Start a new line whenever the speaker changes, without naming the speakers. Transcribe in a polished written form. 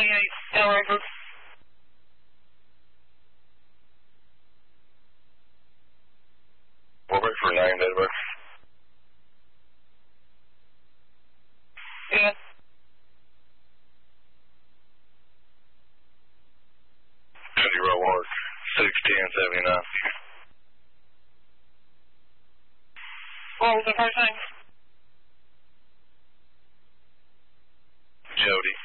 However.
What was your name, David?
Yeah.
Cody Rowan, 61079.
What was the first name?
Jody.